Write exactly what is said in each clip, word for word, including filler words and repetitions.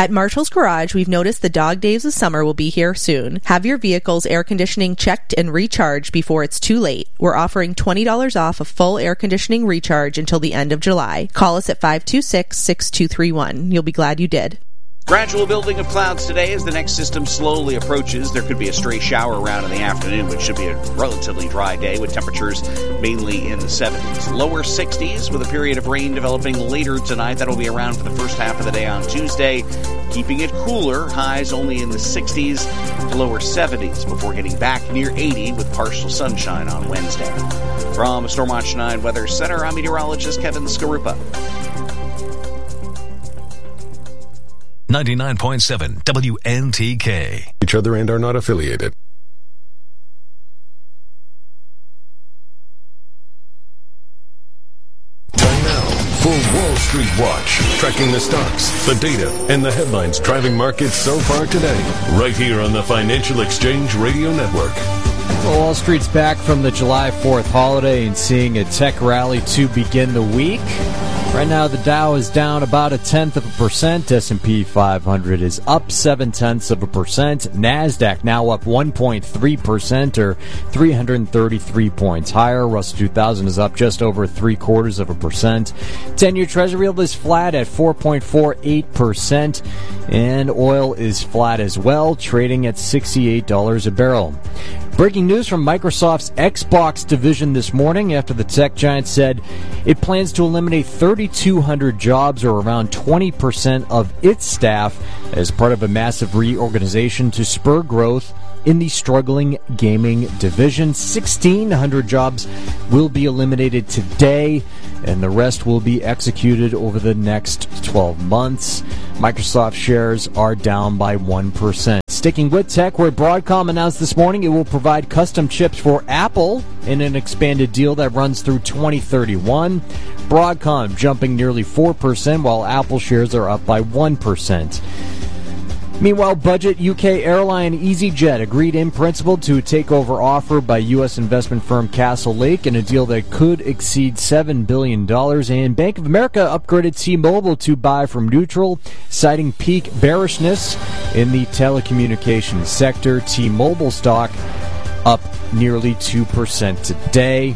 At Marshall's Garage, we've noticed the dog days of summer will be here soon. Have your vehicle's air conditioning checked and recharged before it's too late. We're offering twenty dollars off a full air conditioning recharge until the end of July. Call us at five two six, six two three one. You'll be glad you did. Gradual building of clouds today as the next system slowly approaches. There could be a stray shower around in the afternoon, which should be a relatively dry day with temperatures mainly in the seventies. Lower sixties with a period of rain developing later tonight. That'll be around for the first half of the day on Tuesday. Keeping it cooler, highs only in the sixties to lower seventies before getting back near eighty with partial sunshine on Wednesday. From Storm Watch nine Weather Center, I'm meteorologist Kevin Skarupa. ninety-nine point seven W N T K. Each other and are not affiliated. Time now for Wall Street Watch, tracking the stocks, the data, and the headlines driving markets so far today. Right here on the Financial Exchange Radio Network. Well, Wall Street's back from the July fourth holiday and seeing a tech rally to begin the week. Right now, the Dow is down about a tenth of a percent. S and P five hundred is up seven tenths of a percent. NASDAQ now up one point three percent, or three hundred thirty-three points higher. Russell two thousand is up just over three quarters of a percent. ten-year Treasury yield is flat at four point four eight percent, and oil is flat as well, trading at sixty-eight dollars a barrel. Breaking news from Microsoft's Xbox division this morning after the tech giant said it plans to eliminate thirty-two hundred jobs, or around twenty percent of its staff, as part of a massive reorganization to spur growth in the struggling gaming division. sixteen hundred jobs will be eliminated today, and the rest will be executed over the next twelve months. Microsoft shares are down by one percent. Sticking with tech, where Broadcom announced this morning it will provide custom chips for Apple in an expanded deal that runs through twenty thirty-one. Broadcom jumping nearly four percent, while Apple shares are up by one percent. Meanwhile, budget U K airline EasyJet agreed in principle to a takeover offer by U S investment firm Castlelake in a deal that could exceed seven billion dollars. And Bank of America upgraded T-Mobile to buy from neutral, citing peak bearishness in the telecommunications sector. T-Mobile stock up nearly two percent today.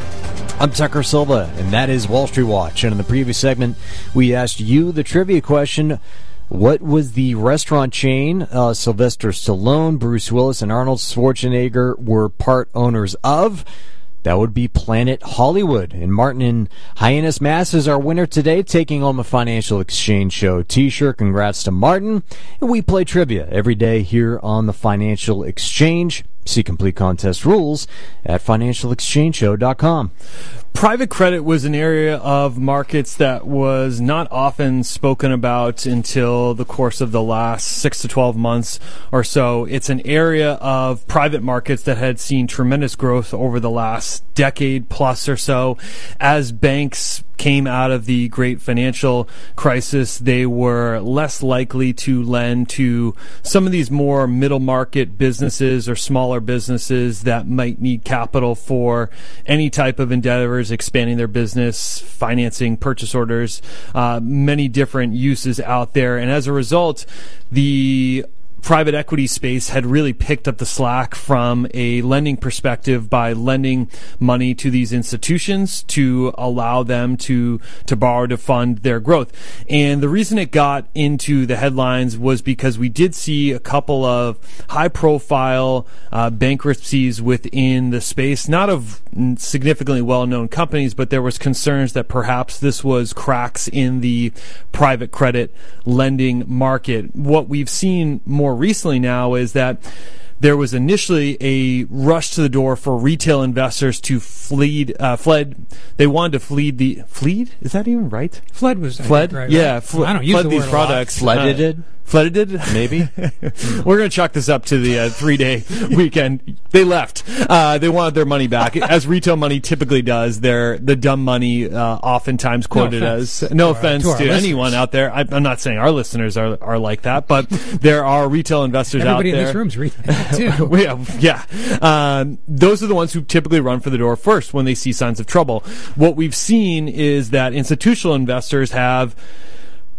I'm Tucker Silva, and that is Wall Street Watch. And in the previous segment, we asked you the trivia question: what was the restaurant chain uh, Sylvester Stallone, Bruce Willis, and Arnold Schwarzenegger were part owners of? That would be Planet Hollywood. And Martin in Hyannis, Mass. is our winner today, taking on the Financial Exchange Show t-shirt. Congrats to Martin. And we play trivia every day here on the Financial Exchange. See complete contest rules at financial exchange show dot com. Private credit was an area of markets that was not often spoken about until the course of the last six to twelve months or so. It's an area of private markets that had seen tremendous growth over the last decade plus or so. As banks came out of the great financial crisis, they were less likely to lend to some of these more middle market businesses or smaller businesses that might need capital for any type of endeavors, expanding their business, financing, purchase orders, uh, many different uses out there. And as a result, the private equity space had really picked up the slack from a lending perspective by lending money to these institutions to allow them to to borrow to fund their growth. And the reason it got into the headlines was because we did see a couple of high-profile uh, bankruptcies within the space, not of significantly well-known companies, but there was concerns that perhaps this was cracks in the private credit lending market. What we've seen more recently now is that there was initially a rush to the door for retail investors to flee, uh, fled. They wanted to flee the, fleed? Is that even right? Fled was, fled? Right, yeah, right. fl- I don't use fled the these word products. Flooded? Uh, Flooded? Maybe. We're going to chalk this up to the uh, three-day weekend. They left. Uh, they wanted their money back. As retail money typically does, they're the dumb money uh, oftentimes quoted no as, no to offense our, to, to our anyone listeners. out there. I, I'm not saying our listeners are, are like that, but there are retail investors Everybody out there. in this room's retail, too. yeah. yeah. Um, those are the ones who typically run for the door first when they see signs of trouble. What we've seen is that institutional investors have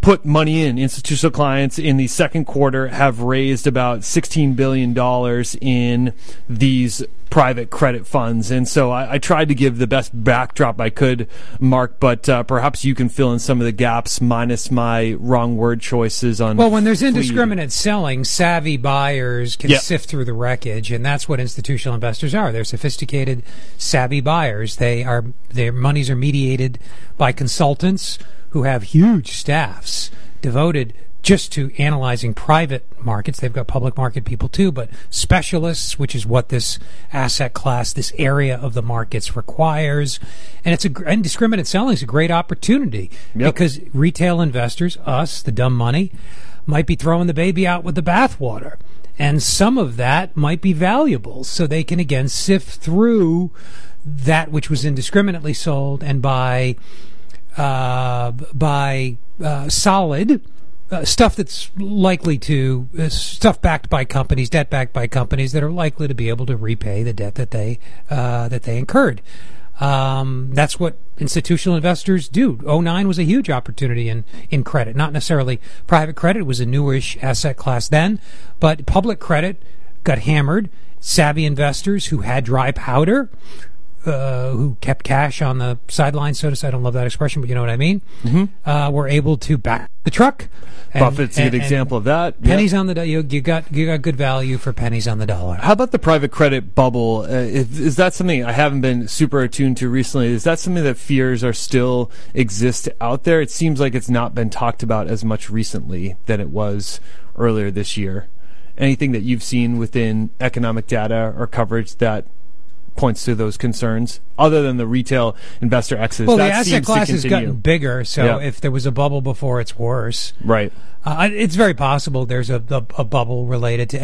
put money in. Institutional clients in the second quarter have raised about sixteen billion dollars in these private credit funds. And so I, I tried to give the best backdrop I could, Mark, but uh, perhaps you can fill in some of the gaps minus my wrong word choices on Well, when there's fleet. indiscriminate selling, savvy buyers can Yep. sift through the wreckage, and that's what institutional investors are. They're sophisticated, savvy buyers. They are their monies are mediated by consultants who have huge staffs devoted just to analyzing private markets. They've got public market people too, but specialists, which is what this asset class, this area of the markets requires. And it's a indiscriminate selling is a great opportunity Yep. because retail investors, us, the dumb money, might be throwing the baby out with the bathwater. And some of that might be valuable, so they can again sift through that which was indiscriminately sold and buy uh, buy uh, solid Uh, stuff that's likely to uh, stuff backed by companies, debt backed by companies that are likely to be able to repay the debt that they uh, that they incurred. Um, that's what institutional investors do. oh nine was a huge opportunity in, in credit, not necessarily private credit. It was a newish asset class then, but public credit got hammered. Savvy investors who had dry powder, Uh, who kept cash on the sidelines, so to say. I don't love that expression, but you know what I mean. Mm-hmm. Uh, were able to back the truck. And, Buffett's a good and, example of that. Pennies Yep. on the do- you, you got you got good value for pennies on the dollar. How about the private credit bubble? Uh, is, is that something I haven't been super attuned to recently? Is that something that fears are still exist out there? It seems like it's not been talked about as much recently than it was earlier this year. Anything that you've seen within economic data or coverage that points to those concerns, other than the retail investor exits? Well, that the asset seems class to has continue. gotten bigger, so Yeah. if there was a bubble before, it's worse. Right. Uh, it's very possible there's a, a, a bubble related to